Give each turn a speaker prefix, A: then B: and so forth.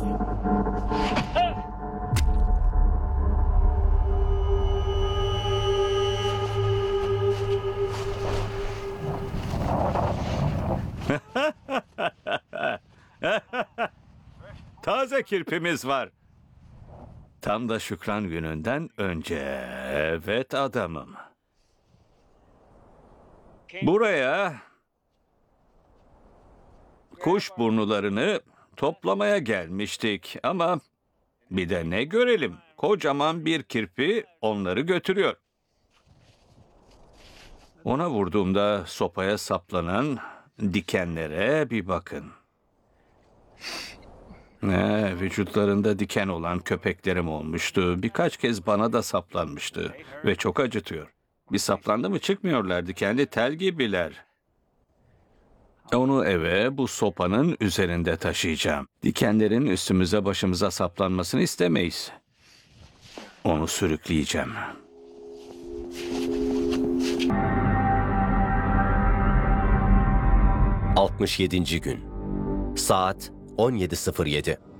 A: Taze kirpimiz var. Tam da Şükran gününden önce. Evet adamım. Buraya kuş burnularını toplamaya gelmiştik ama bir de ne görelim? Kocaman bir kirpi onları götürüyor. Ona vurduğumda sopaya saplanan dikenlere bir bakın. Vücutlarında diken olan köpeklerim olmuştu. Birkaç kez bana da saplanmıştı ve çok acıtıyor. Bir saplandı mı çıkmıyorlar, dikenli tel gibiler. Onu eve bu sopanın üzerinde taşıyacağım. Dikenlerin üstümüze başımıza saplanmasını istemeyiz. Onu sürükleyeceğim.
B: ...67. gün. Saat 17.07.